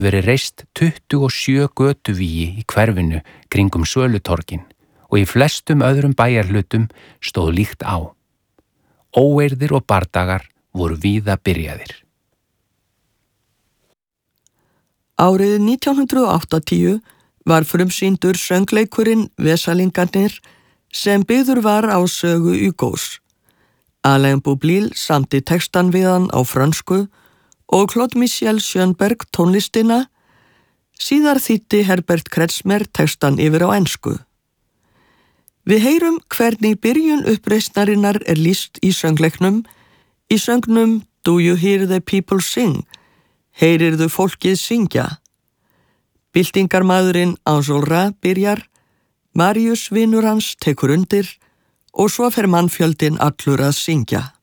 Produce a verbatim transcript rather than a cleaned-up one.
verið reist tuttugu og sjö götuvígi í hverfinu kringum Sölutorgin og í flestum öðrum bæjarhlutum stóð líkt á. Óeirðir og bardagar voru víða byrjaðir. Árið nítján hundrað og áttatíu var frumsýndur söngleikurinn Vesalingarnir sem byggður var á sögu Hugos. Alain Boublil samdi textan við hann á frönsku og Claude Michel Schönberg tónlistina, síðar þýddi Herbert Kretzmer textan yfir á ensku. Við heyrum hvernig byrjun uppreisnarinnar er lýst í söngleiknum, í söngnum Do you hear the people sing? Heyrirðu fólkið syngja? Byltingarmaðurinn Enjolras byrjar, Marius vinur hans tekur undir og svo fer mannfjöldinn allur að syngja.